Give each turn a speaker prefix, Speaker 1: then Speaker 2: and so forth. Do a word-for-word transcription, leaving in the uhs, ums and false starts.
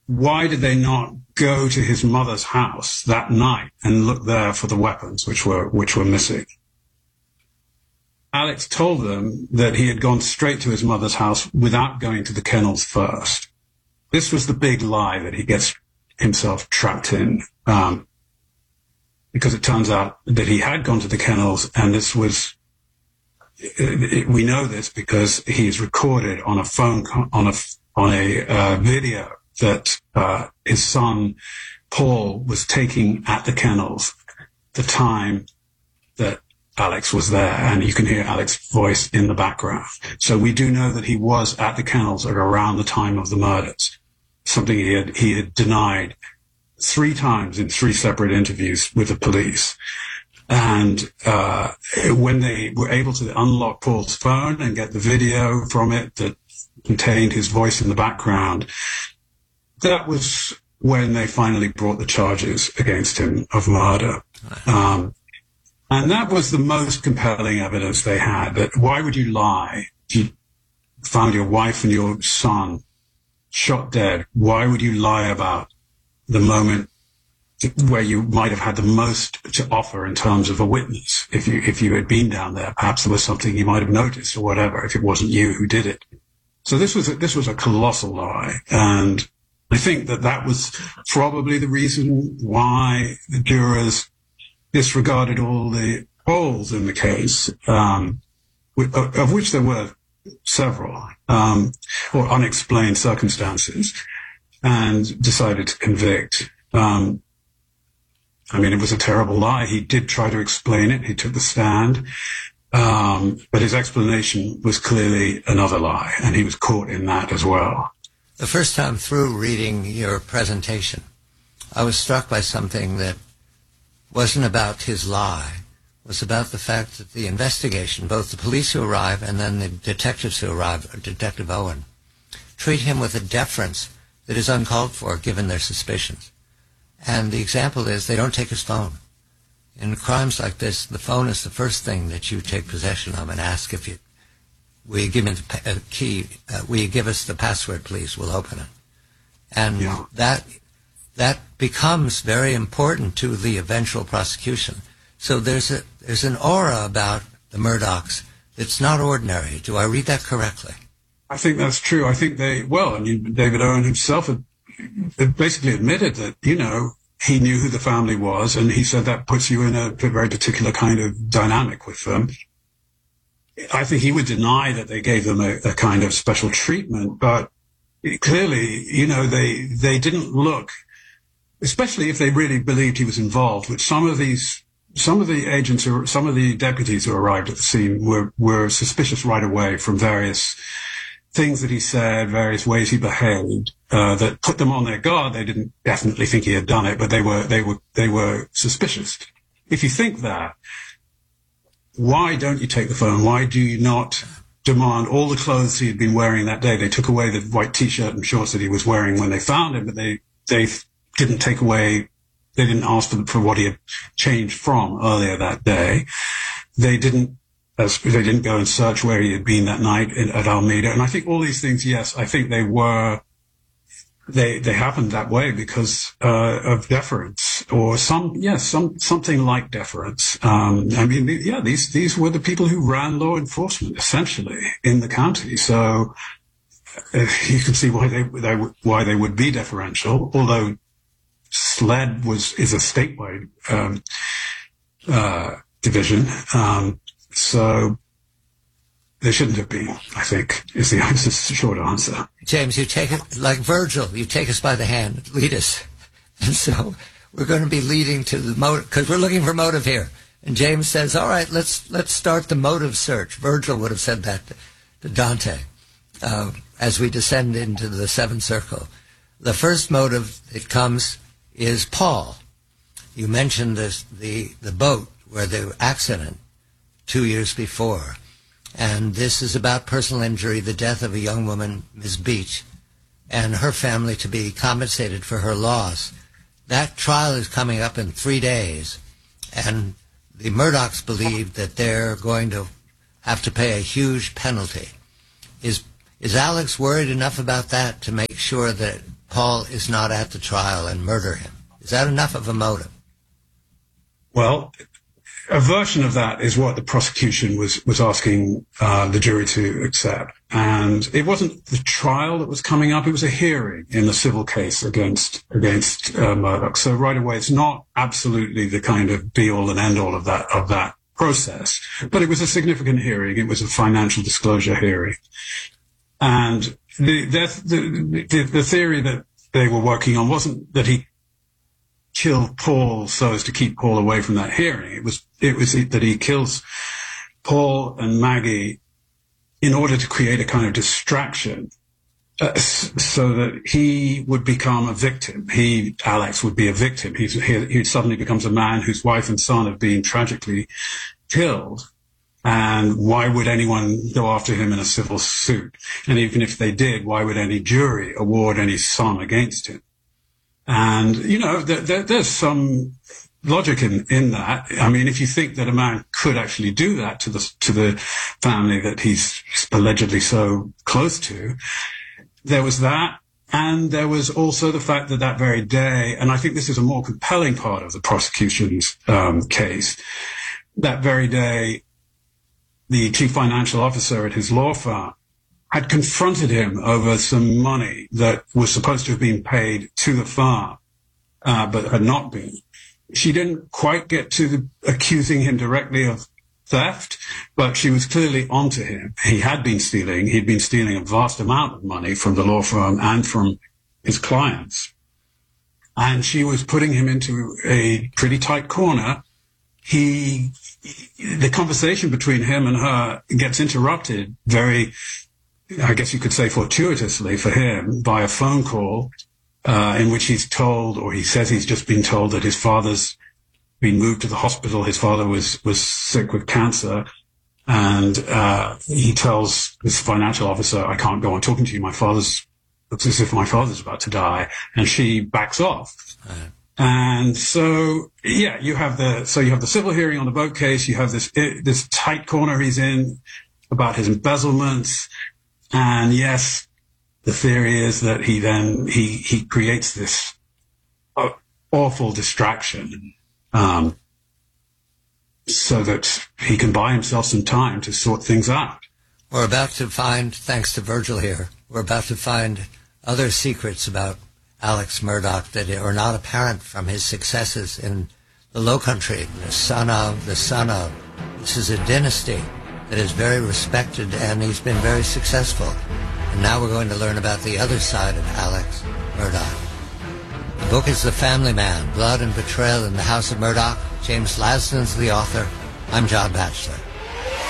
Speaker 1: why did they not go to his mother's house that night and look there for the weapons which were which were missing? Alex told them that he had gone straight to his mother's house without going to the kennels first. This was the big lie that he gets himself trapped in, um, because it turns out that he had gone to the kennels, and this was, it, it, we know this because he is recorded on a phone, on a, on a uh, video that uh, his son, Paul, was taking at the kennels the time that Alex was there, and you can hear Alex's voice in the background. So we do know that he was at the kennels at around the time of the murders, something he had, he had denied three times in three separate interviews with the police. And uh, when they were able to unlock Paul's phone and get the video from it that contained his voice in the background, that was when they finally brought the charges against him of murder. Um, And that was the most compelling evidence they had, that why would you lie? You found your wife and your son shot dead. Why would you lie about the moment where you might have had the most to offer in terms of a witness? If you, if you had been down there, perhaps there was something you might have noticed or whatever, if it wasn't you who did it. So this was a, this was a colossal lie. And I think that that was probably the reason why the jurors disregarded all the holes in the case, um, of which there were several, um, or unexplained circumstances, and decided to convict. Um, I mean, it was a terrible lie. He did try to explain it. He took the stand, um, but his explanation was clearly another lie, and he was caught in that as well.
Speaker 2: The first time through reading your presentation, I was struck by something that wasn't about his lie, was about the fact that the investigation, both the police who arrive and then the detectives who arrive, Detective Owen, treat him with a deference that is uncalled for given their suspicions. And the example is they don't take his phone. In crimes like this, the phone is the first thing that you take possession of and ask if you, will you give me the uh, key, uh, will you give us the password, please, we'll open it. And yeah. that... that becomes very important to the eventual prosecution. So there's a there's an aura about the Murdochs that's not ordinary. Do I read that correctly?
Speaker 1: I think that's true. I think they, well, I mean, David Owen himself had, had basically admitted that, you know, he knew who the family was, and he said that puts you in a very particular kind of dynamic with them. I think he would deny that they gave them a, a kind of special treatment, but clearly, you know, they they didn't look, especially if they really believed he was involved, which some of these, some of the agents or some of the deputies who arrived at the scene were, were suspicious right away from various things that he said, various ways he behaved, uh, that put them on their guard. They didn't definitely think he had done it, but they were, they were, they were suspicious. If you think that, why don't you take the phone? Why do you not demand all the clothes he had been wearing that day? They took away the white t-shirt and shorts that he was wearing when they found him, but they, they, didn't take away, they didn't ask for, for what he had changed from earlier that day. They didn't, as they didn't go and search where he had been that night in, at Almeida. And I think all these things, yes, I think they were, they, they happened that way because, uh, of deference or some, yes, some, something like deference. Um, I mean, yeah, these, these were the people who ran law enforcement essentially in the county. So uh, you can see why they, they, why they would be deferential, although SLED was is a statewide um, uh, division, um, so they shouldn't have been. I think is the answer, short answer.
Speaker 2: James, you take it like Virgil. You take us by the hand, lead us, and so we're going to be leading to the motive because we're looking for motive here. And James says, "All right, let's let's start the motive search." Virgil would have said that to, to Dante uh, as we descend into the seventh circle. The first motive that comes is Paul. You mentioned this, the, the boat where the accident two years before. And this is about personal injury, the death of a young woman, Miz Beach, and her family to be compensated for her loss. That trial is coming up in three days. And the Murdochs believe that they're going to have to pay a huge penalty. Is, is Alex worried enough about that to make sure that Paul is not at the trial and murder him? Is that enough of a motive?
Speaker 1: Well, a version of that is what the prosecution was, was asking uh, the jury to accept. And it wasn't the trial that was coming up. It was a hearing in the civil case against, against uh, Murdoch. So right away, it's not absolutely the kind of be all and end all of that, of that process. But it was a significant hearing. It was a financial disclosure hearing. And the, the, the, the theory that they were working on wasn't that he killed Paul so as to keep Paul away from that hearing. It was, it was that he kills Paul and Maggie in order to create a kind of distraction, uh, so that he would become a victim. He, Alex, would be a victim. He's, he, he suddenly becomes a man whose wife and son have been tragically killed. And why would anyone go after him in a civil suit? And even if they did, why would any jury award any sum against him? And, you know, there, there, there's some logic in, in that. I mean, if you think that a man could actually do that to the, to the family that he's allegedly so close to, there was that. And there was also the fact that that very day, and I think this is a more compelling part of the prosecution's um, case, that very day, the chief financial officer at his law firm had confronted him over some money that was supposed to have been paid to the firm, uh, but had not been. She didn't quite get to the, accusing him directly of theft, but she was clearly onto him. He had been stealing. He'd been stealing a vast amount of money from the law firm and from his clients. And she was putting him into a pretty tight corner. He, the conversation between him and her gets interrupted very, I guess you could say fortuitously for him, by a phone call uh, in which he's told, or he says he's just been told, that his father's been moved to the hospital. His father was, was sick with cancer. And uh, he tells his financial officer, I can't go on talking to you. My father's, looks as if my father's about to die. And she backs off. Right. And so, yeah, you have the, so you have the civil hearing on the boat case. You have this, this tight corner he's in about his embezzlements. And yes, the theory is that he then, he, he creates this uh, awful distraction, um, so that he can buy himself some time to sort things out.
Speaker 2: We're about to find, thanks to Virgil here, we're about to find other secrets about Alex Murdoch that are not apparent from his successes in the Low Country, the son of, the son of. This is a dynasty that is very respected, and he's been very successful. And now we're going to learn about the other side of Alex Murdoch. The book is The Family Man, Blood and Betrayal in the House of Murdoch. James Lasden's the author. I'm John Batchelor.